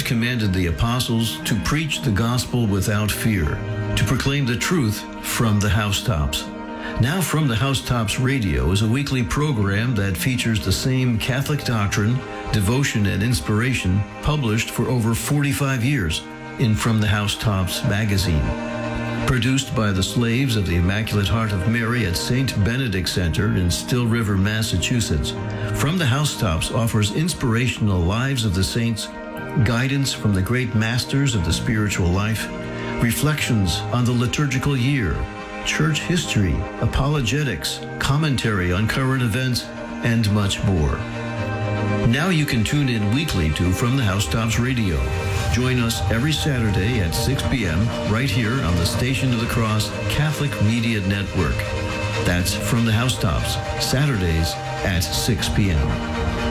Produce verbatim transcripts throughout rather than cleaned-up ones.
commanded the apostles to preach the gospel without fear, to proclaim the truth from the housetops. Now From the Housetops Radio is a weekly program that features the same Catholic doctrine, devotion, and inspiration published for over forty-five years in From the Housetops magazine. Produced by the Slaves of the Immaculate Heart of Mary at Saint Benedict Center in Still River, Massachusetts, From the Housetops offers inspirational lives of the saints, guidance from the great masters of the spiritual life, reflections on the liturgical year, church history, apologetics, commentary on current events, and much more. Now you can tune in weekly to From the Housetops Radio. Join us every Saturday at six p.m. right here on the Station of the Cross Catholic Media Network. That's From the Housetops, Saturdays at six p.m.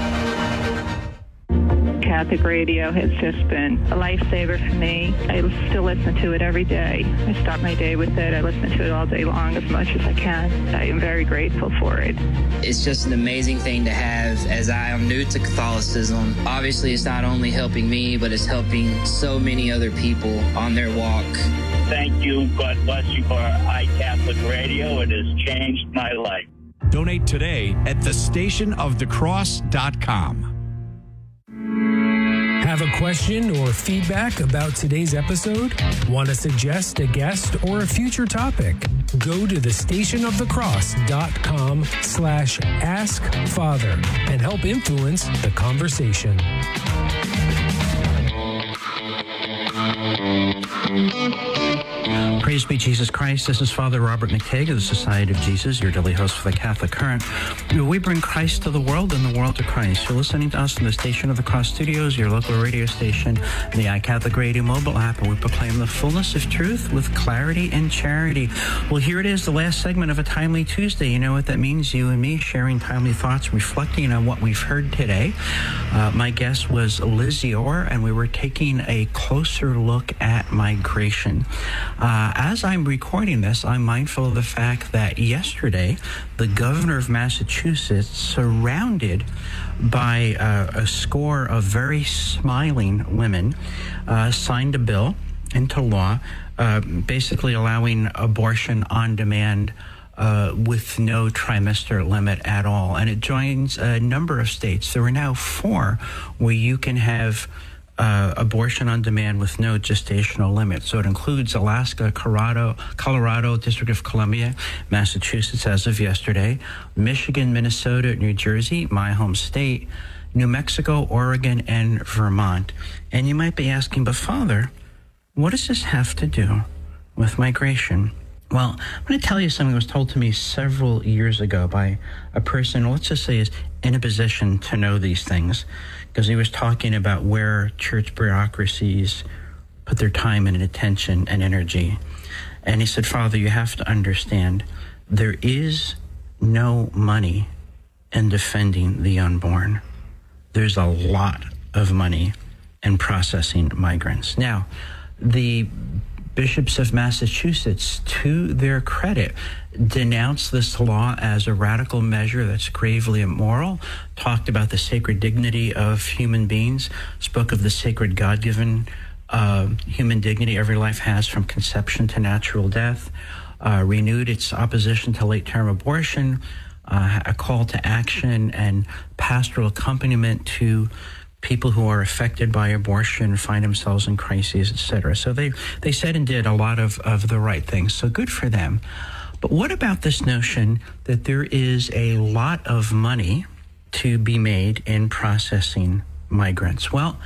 Catholic radio has just been a lifesaver for me. I still listen to it every day. I start my day with it. I listen to it all day long as much as I can. I am very grateful for it. It's just an amazing thing to have, as I am new to Catholicism. Obviously, it's not only helping me, but it's helping so many other people on their walk. Thank you. God bless you for iCatholic Radio. It has changed my life. Donate today at the station of the cross dot com. Have a question or feedback about today's episode? Want to suggest a guest or a future topic? Go to the station of the cross dot com slash ask father and help influence the conversation. Praise be Jesus Christ. This is Father Robert McTague of the Society of Jesus, your daily host for the Catholic Current. We bring Christ to the world and the world to Christ. You're listening to us in the Station of the Cross Studios, your local radio station, and the iCatholic Radio mobile app, and we proclaim the fullness of truth with clarity and charity. Well, here it is, the last segment of a Timely Tuesday. You know what that means? You and me sharing timely thoughts, reflecting on what we've heard today. Uh, my guest was Liz Orr, and we were taking a closer look at migration. Uh, as I'm recording this, I'm mindful of the fact that yesterday, the governor of Massachusetts, surrounded by uh, a score of very smiling women, uh, signed a bill into law, uh, basically allowing abortion on demand Uh, with no trimester limit at all. And it joins a number of states. There are now four where you can have uh, abortion on demand with no gestational limit. So it includes Alaska, Colorado, Colorado, District of Columbia, Massachusetts as of yesterday, Michigan, Minnesota, New Jersey, my home state, New Mexico, Oregon, and Vermont. And you might be asking, but Father, what does this have to do with migration? Well, I'm going to tell you something that was told to me several years ago by a person, let's just say, is in a position to know these things, because he was talking about where church bureaucracies put their time and attention and energy. And he said, Father, you have to understand, there is no money in defending the unborn. There's a lot of money in processing migrants. Now, the bishops of Massachusetts, to their credit, denounced this law as a radical measure that's gravely immoral, talked about the sacred dignity of human beings, spoke of the sacred God-given uh, human dignity every life has from conception to natural death, uh, renewed its opposition to late-term abortion, uh, a call to action and pastoral accompaniment to people who are affected by abortion, find themselves in crises, et cetera. So they, they said and did a lot of, of the right things. So good for them. But what about this notion that there is a lot of money to be made in processing migrants? Well,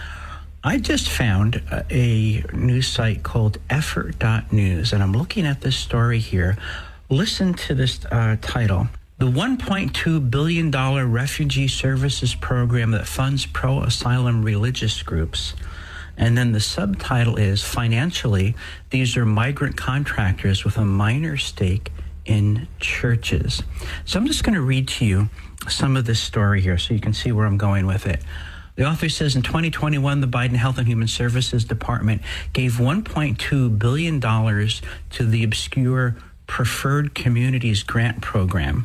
I just found a, a news site called effort dot news, and I'm looking at this story here. Listen to this uh, title. The one point two billion dollars refugee services program that funds pro-asylum religious groups. And then the subtitle is, financially, these are migrant contractors with a minor stake in churches. So I'm just going to read to you some of this story here so you can see where I'm going with it. The author says, in twenty twenty-one, the Biden Health and Human Services Department gave one point two billion dollars to the obscure Preferred Communities Grant Program,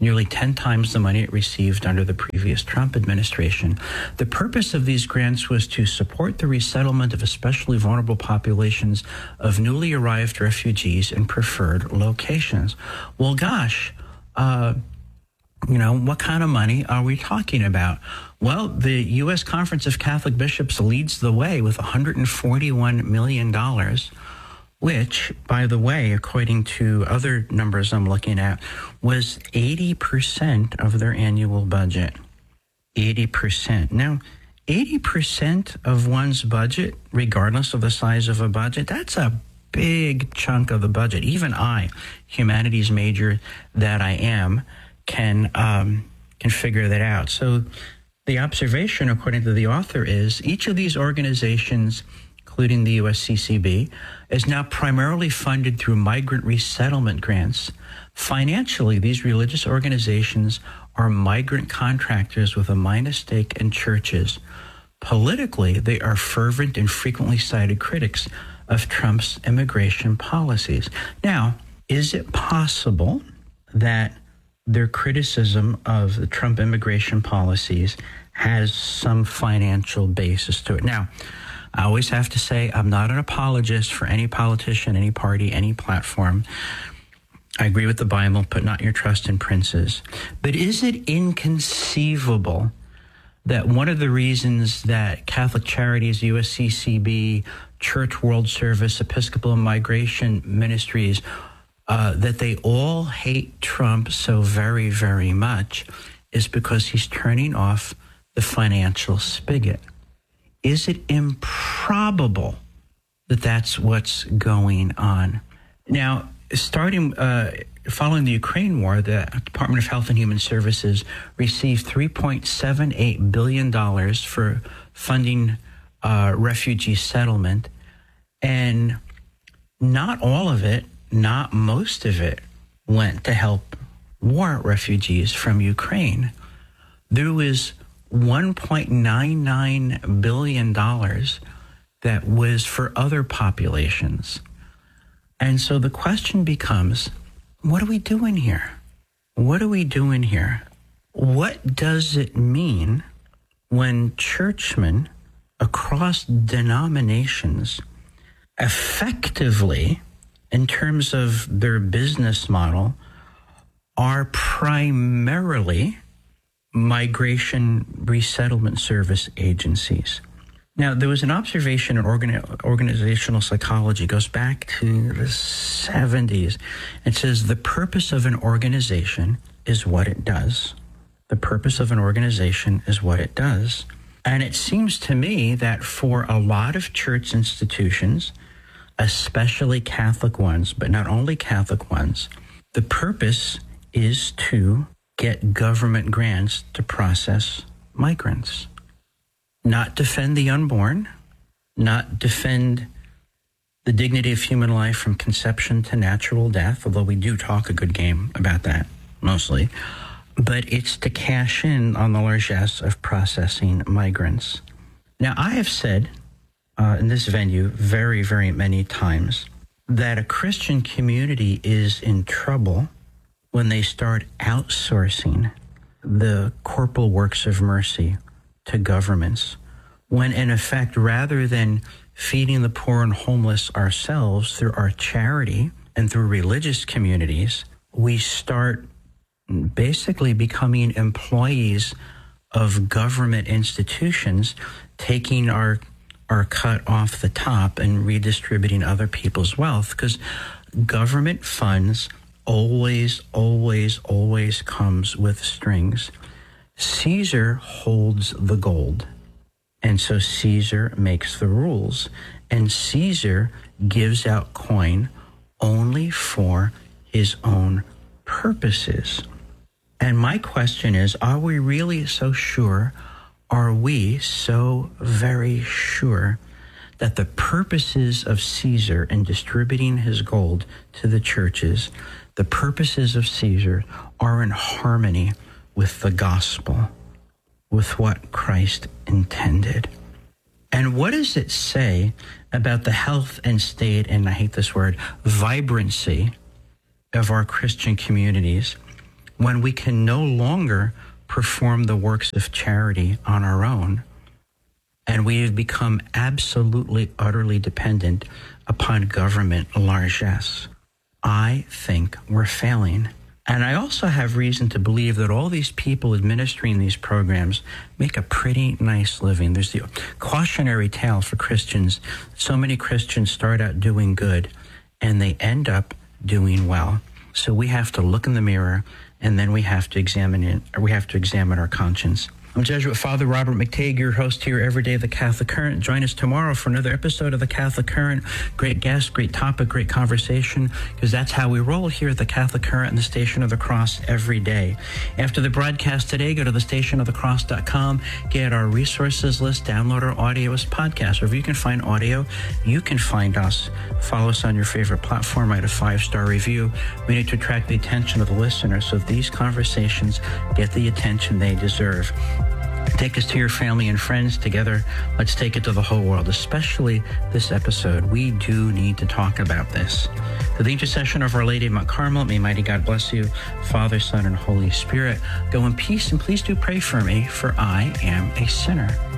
nearly ten times the money it received under the previous Trump administration. The purpose of these grants was to support the resettlement of especially vulnerable populations of newly arrived refugees in preferred locations. Well, gosh, uh, you know, what kind of money are we talking about? Well, the U S Conference of Catholic Bishops leads the way with one hundred forty-one million dollars, which, by the way, according to other numbers I'm looking at, was eighty percent of their annual budget. eighty percent. Now, eighty percent of one's budget, regardless of the size of a budget, that's a big chunk of the budget. Even I, humanities major that I am, can um, can figure that out. So the observation, according to the author, is each of these organizations, including the U S C C B, is now primarily funded through migrant resettlement grants. Financially, these religious organizations are migrant contractors with a minor stake in churches. Politically, they are fervent and frequently cited critics of Trump's immigration policies. Now, is it possible that their criticism of the Trump immigration policies has some financial basis to it? Now, I always have to say I'm not an apologist for any politician, any party, any platform. I agree with the Bible, put not your trust in princes. But is it inconceivable that one of the reasons that Catholic Charities, U S C C B, Church World Service, Episcopal Migration Ministries, uh, that they all hate Trump so very, very much is because he's turning off the financial spigot? Is it improbable that that's what's going on? Now, starting uh, following the Ukraine war, the Department of Health and Human Services received three point seven eight billion dollars for funding uh, refugee settlement. And not all of it, not most of it, went to help war refugees from Ukraine. There was one point nine nine billion dollars that was for other populations. And so the question becomes, what are we doing here? What are we doing here? What does it mean when churchmen across denominations effectively, in terms of their business model, are primarily migration resettlement service agencies? Now, there was an observation in organi- organizational psychology, goes back to the seventies. It says the purpose of an organization is what it does. The purpose of an organization is what it does. And it seems to me that for a lot of church institutions, especially Catholic ones, but not only Catholic ones, the purpose is to get government grants to process migrants. Not defend the unborn, not defend the dignity of human life from conception to natural death, although we do talk a good game about that, mostly. But it's to cash in on the largesse of processing migrants. Now, I have said uh, in this venue very, very many times that a Christian community is in trouble when they start outsourcing the corporal works of mercy to governments, when in effect, rather than feeding the poor and homeless ourselves through our charity and through religious communities, we start basically becoming employees of government institutions, taking our our cut off the top and redistributing other people's wealth, because government funds always, always, always comes with strings. Caesar holds the gold, and so Caesar makes the rules, and Caesar gives out coin only for his own purposes. And my question is, are we really so sure, are we so very sure that the purposes of Caesar in distributing his gold to the churches, the purposes of Caesar are in harmony with the gospel, with what Christ intended? And what does it say about the health and state, and I hate this word, vibrancy of our Christian communities, when we can no longer perform the works of charity on our own, and we have become absolutely, utterly dependent upon government largesse. I think we're failing. And I also have reason to believe that all these people administering these programs make a pretty nice living. There's the cautionary tale for Christians. So many Christians start out doing good, and they end up doing well. So we have to look in the mirror, and then we have to examine it, or we have to examine our conscience. I'm Jesuit Father Robert McTague, your host here every day of the Catholic Current. Join us tomorrow for another episode of the Catholic Current. Great guest, great topic, great conversation, because that's how we roll here at the Catholic Current and the Station of the Cross every day. After the broadcast today, go to the station of the cross dot com, get our resources list, download our audio as podcasts. Wherever you can find audio, you can find us. Follow us on your favorite platform, write a five-star review. We need to attract the attention of the listener, so these conversations get the attention they deserve. Take us to your family and friends. Together, let's take it to the whole world, especially this episode. We do need to talk about this. Through the intercession of Our Lady of Mount Carmel, may mighty God bless you, Father, Son, and Holy Spirit. Go in peace, and please do pray for me, for I am a sinner.